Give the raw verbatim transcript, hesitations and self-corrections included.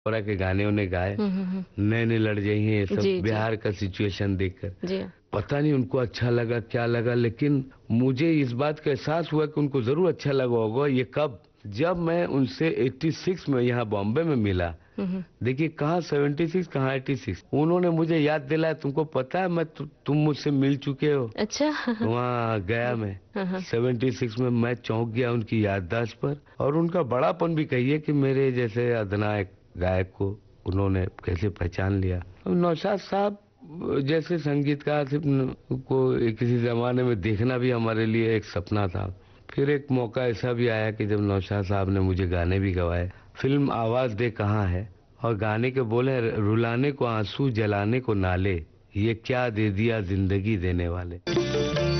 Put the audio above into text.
और के गाने उन्हें गाए, नए नए लड़ जाई हैं, ये सब जी, बिहार का सिचुएशन देखकर जी। पता नहीं उनको अच्छा लगा क्या लगा, लेकिन मुझे इस बात का एहसास हुआ कि उनको जरूर अच्छा लगा होगा। ये कब? जब मैं उनसे छियासी में यहाँ बॉम्बे में मिला। देखिए कहाँ छिहत्तर कहाँ छियासी, उन्होंने मुझे याद दिलाया, तुमको पता है मैं तु, तुम मुझसे मिल चुके हो। अच्छा। वहाँ गया मैं छिहत्तर में, मैं चौंक गया उनकी याददाश्त पर, और उनका बड़ापन भी कहिए कि मेरे जैसे अधिनायक गायक को उन्होंने कैसे पहचान लिया। नौशाद साहब जैसे संगीतकार को किसी जमाने में देखना भी हमारे लिए एक सपना था। फिर एक मौका ऐसा भी आया कि जब नौशाद साहब ने मुझे गाने भी गवाए। फिल्म आवाज दे कहाँ है, और गाने के बोले, रुलाने को आंसू जलाने को नाले, ये क्या दे दिया जिंदगी देने वाले।